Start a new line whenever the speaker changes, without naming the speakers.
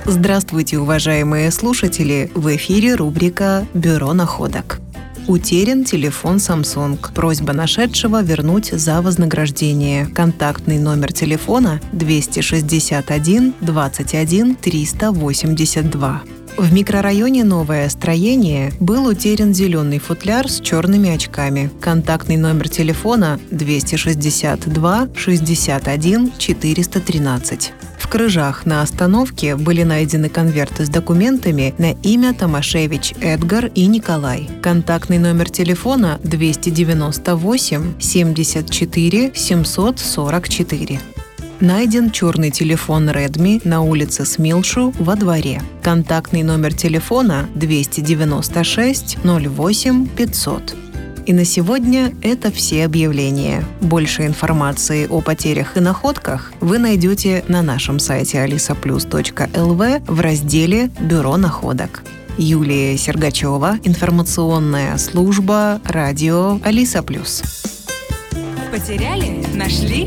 Здравствуйте, уважаемые слушатели! В эфире рубрика «Бюро находок». Утерян телефон Samsung. Просьба нашедшего вернуть за вознаграждение. Контактный номер телефона 261 21 382. В микрорайоне «Новое строение» был утерян зеленый футляр с черными очками. Контактный номер телефона 262 61 413. В Крыжах на остановке были найдены конверты с документами на имя Томашевич Эдгар и Николай. Контактный номер телефона 298 74 744. Найден черный телефон Redmi на улице Смилшу во дворе. Контактный номер телефона 296 08 500. И на сегодня это все объявления. Больше информации о потерях и находках вы найдете на нашем сайте alisaplus.lv в разделе «Бюро находок». Юлия Сергачева, информационная служба радио Алиса Плюс.
Потеряли? Нашли?